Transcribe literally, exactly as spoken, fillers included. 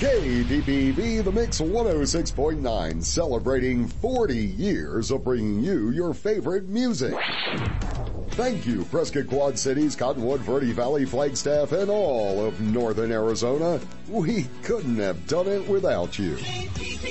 K P P B The Mix one oh six point nine, celebrating forty years of bringing you your favorite music. Thank you, Prescott Quad Cities, Cottonwood, Verde Valley, Flagstaff, and all of Northern Arizona. We couldn't have done it without you.